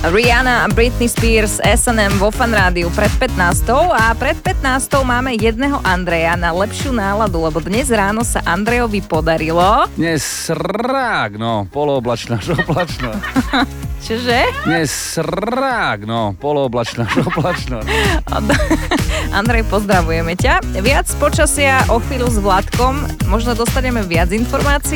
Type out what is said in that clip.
Rihanna a Britney Spears, S&M vo Fan Rádiu pred 15. A pred 15. máme jedného Andreja na lepšiu náladu, lebo dnes ráno sa Andrejovi podarilo. Dnes srák, no, polooblačná, až oblačná. Čože? Dnes srák, no, polooblačná, až oblačná. Andrej, pozdravujeme ťa. Viac počasia o chvíľu s Vladkom, možno dostaneme viac informácií.